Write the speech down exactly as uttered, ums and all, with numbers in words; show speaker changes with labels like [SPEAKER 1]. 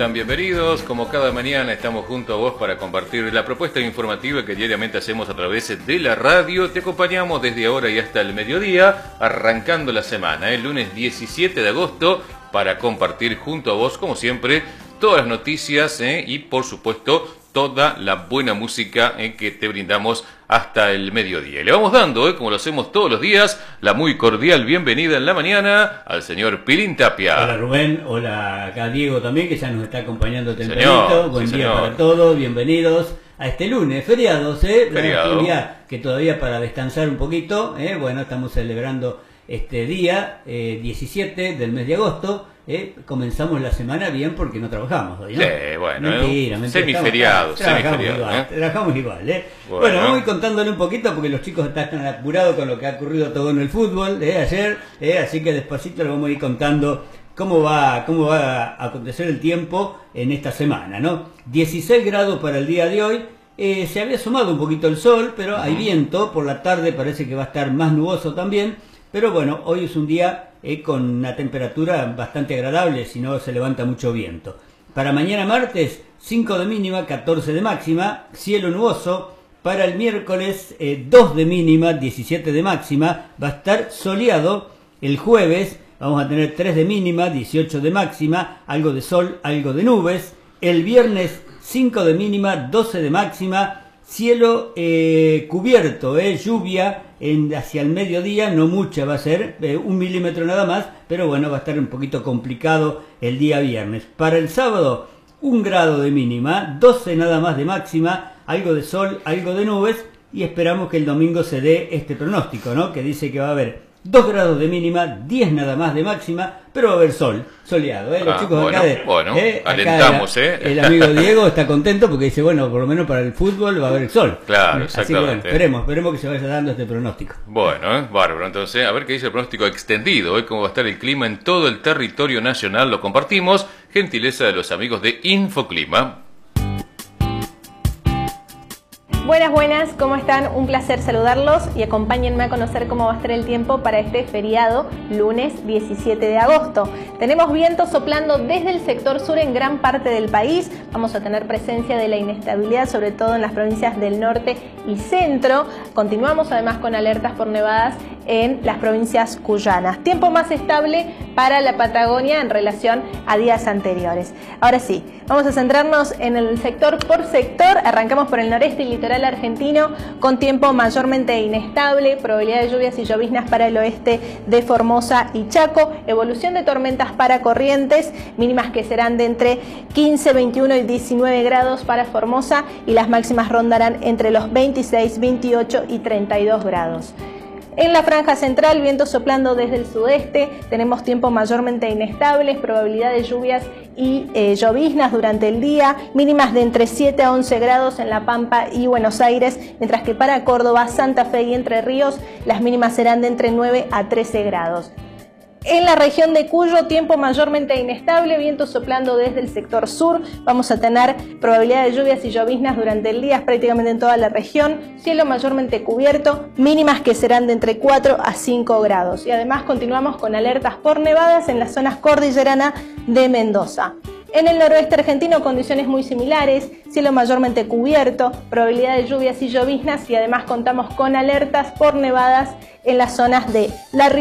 [SPEAKER 1] están? Bienvenidos. Como cada mañana estamos junto a vos para compartir la propuesta informativa que diariamente hacemos a través de la radio. Te acompañamos desde ahora y hasta el mediodía, arrancando la semana, el lunes diecisiete de agosto, para compartir junto a vos, como siempre, todas las noticias eh, y, por supuesto, toda la buena música eh, que te brindamos hasta el mediodía. Y le vamos dando, eh, como lo hacemos todos los días, la muy cordial bienvenida en la mañana al señor Pilín Tapia.
[SPEAKER 2] Hola Rubén, hola acá Diego también, que ya nos está acompañando tempranito. Buen
[SPEAKER 1] sí,
[SPEAKER 2] día
[SPEAKER 1] señor.
[SPEAKER 2] para todos, bienvenidos a este lunes, feriados, ¿eh?
[SPEAKER 1] Feriado.
[SPEAKER 2] Un día que todavía para descansar un poquito, ¿eh? Bueno, estamos celebrando este día, eh, diecisiete del mes de agosto. Eh, comenzamos la semana bien porque no trabajamos hoy, ¿no?
[SPEAKER 1] Sí, bueno,
[SPEAKER 2] mentira,
[SPEAKER 1] eh,
[SPEAKER 2] mentira,
[SPEAKER 1] semiferiado,
[SPEAKER 2] estamos, trabajamos
[SPEAKER 1] semiferiado,
[SPEAKER 2] igual,
[SPEAKER 1] ¿eh?
[SPEAKER 2] trabajamos igual, ¿eh?
[SPEAKER 1] Bueno.
[SPEAKER 2] Bueno, vamos a ir contándole un poquito porque los chicos están apurados con lo que ha ocurrido todo en el fútbol, ¿eh? Ayer, ¿eh? Así que despacito le vamos a ir contando cómo va, cómo va a acontecer el tiempo en esta semana, ¿no? dieciséis grados para el día de hoy. Eh, se había sumado un poquito el sol, pero hay viento, por la tarde parece que va a estar más nuboso también. Pero bueno, hoy es un día eh, con una temperatura bastante agradable, si no se levanta mucho viento. Para mañana martes, cinco de mínima, catorce de máxima, cielo nuboso. Para el miércoles, eh, dos de mínima, diecisiete de máxima, va a estar soleado. El jueves vamos a tener tres de mínima, dieciocho de máxima, algo de sol, algo de nubes. El viernes, cinco de mínima, doce de máxima. Cielo eh, cubierto, eh, lluvia en, hacia el mediodía, no mucha va a ser, eh, un milímetro nada más, pero bueno, va a estar un poquito complicado el día viernes. Para el sábado, un grado de mínima, doce nada más de máxima, algo de sol, algo de nubes, y esperamos que el domingo se dé este pronóstico, ¿no? Que dice que va a haber dos grados de mínima, diez nada más de máxima, pero va a haber sol, soleado, ¿eh? Los
[SPEAKER 1] Ah,
[SPEAKER 2] chicos
[SPEAKER 1] bueno,
[SPEAKER 2] acá de...
[SPEAKER 1] bueno,
[SPEAKER 2] eh, acá
[SPEAKER 1] alentamos,
[SPEAKER 2] el,
[SPEAKER 1] ¿eh?
[SPEAKER 2] El amigo Diego está contento porque dice, bueno, por lo menos para el fútbol va a haber sol.
[SPEAKER 1] Claro,
[SPEAKER 2] Así que
[SPEAKER 1] exactamente.
[SPEAKER 2] bueno, esperemos, esperemos que se vaya dando este pronóstico.
[SPEAKER 1] Bueno, eh, bárbaro. Entonces, a ver qué dice el pronóstico extendido, ¿eh? Cómo va a estar el clima en todo el territorio nacional. Lo compartimos, gentileza de los amigos de Infoclima.
[SPEAKER 3] Buenas, buenas, ¿cómo están? Un placer saludarlos y acompáñenme a conocer cómo va a estar el tiempo para este feriado, lunes diecisiete de agosto. Tenemos vientos soplando desde el sector sur en gran parte del país. Vamos a tener presencia de la inestabilidad, sobre todo en las provincias del norte y centro. Continuamos además con alertas por nevadas en las provincias cuyanas. Tiempo más estable para la Patagonia en relación a días anteriores. Ahora sí, vamos a centrarnos en el sector por sector. Arrancamos por el noreste y litoral argentino con tiempo mayormente inestable, probabilidad de lluvias y lloviznas para el oeste de Formosa y Chaco, evolución de tormentas para Corrientes, mínimas que serán de entre quince, veintiuno y diecinueve grados para Formosa y las máximas rondarán entre los veintiséis, veintiocho y treinta y dos grados. En la franja central, viento soplando desde el sudeste, tenemos tiempo mayormente inestables, probabilidad de lluvias y eh, lloviznas durante el día, mínimas de entre siete a once grados en La Pampa y Buenos Aires, mientras que para Córdoba, Santa Fe y Entre Ríos, las mínimas serán de entre nueve a trece grados. En la región de Cuyo, tiempo mayormente inestable, viento soplando desde el sector sur. Vamos a tener probabilidad de lluvias y lloviznas durante el día prácticamente en toda la región. Cielo mayormente cubierto, mínimas que serán de entre cuatro a cinco grados. Y además continuamos con alertas por nevadas en las zonas cordilleranas de Mendoza. En el noroeste argentino, condiciones muy similares, cielo mayormente cubierto, probabilidad de lluvias y lloviznas y además contamos con alertas por nevadas en las zonas de La Rioja